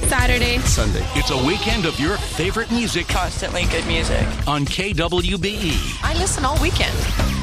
Saturday. Sunday. It's a weekend of your favorite music Constantly good music. on KWBE. I listen all weekend.